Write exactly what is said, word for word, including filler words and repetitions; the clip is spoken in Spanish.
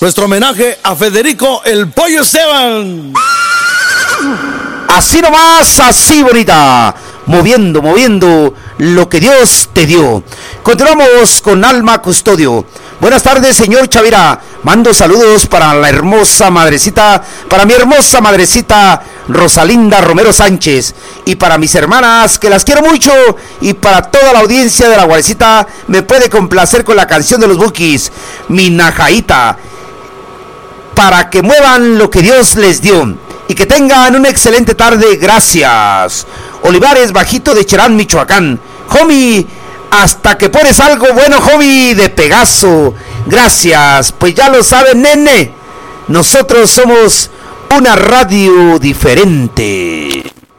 nuestro homenaje a Federico el Pollo Esteban. Así nomás, así bonita, moviendo, moviendo lo que Dios te dio. Continuamos con Alma Custodio. Buenas tardes, señor Chavira. Mando saludos para la hermosa madrecita, para mi hermosa madrecita Rosalinda Romero Sánchez, y para mis hermanas, que las quiero mucho, y para toda la audiencia de la Guarecita. Me puede complacer con la canción de los Bukis, Mi Najaíta, para que muevan lo que Dios les dio. Y que tengan una excelente tarde, gracias. Olivares Bajito de Cherán, Michoacán. Homie, hasta que pones algo bueno, homie, de Pegaso. Gracias, pues ya lo saben, nene. Nosotros somos una radio diferente.